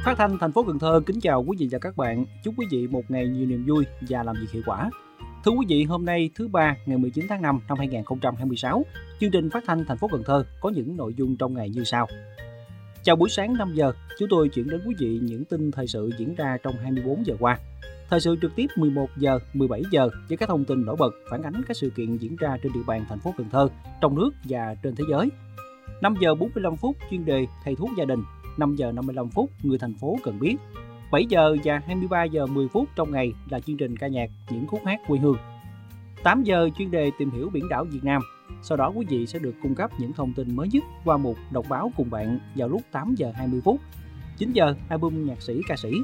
Phát thanh thành phố Cần Thơ kính chào quý vị và các bạn. Chúc quý vị một ngày nhiều niềm vui và làm việc hiệu quả. Thưa quý vị, hôm nay thứ ba ngày 19 tháng 5 năm 2026, chương trình phát thanh thành phố Cần Thơ có những nội dung trong ngày như sau. Chào buổi sáng 5 giờ, chúng tôi chuyển đến quý vị những tin thời sự diễn ra trong 24 giờ qua. Thời sự trực tiếp 11 giờ, 17 giờ với các thông tin nổi bật phản ánh các sự kiện diễn ra trên địa bàn thành phố Cần Thơ, trong nước và trên thế giới. 5 giờ 45 phút chuyên đề thầy thuốc gia đình. 5 giờ 55 phút người thành phố cần biết. 7 giờ và 23 giờ 10 phút trong ngày là chương trình ca nhạc những khúc hát quê hương. 8 giờ chuyên đề tìm hiểu biển đảo Việt Nam. Sau đó quý vị sẽ được cung cấp những thông tin mới nhất qua mục đọc báo cùng bạn vào lúc 8 giờ 20 phút. 9 giờ album nhạc sĩ ca sĩ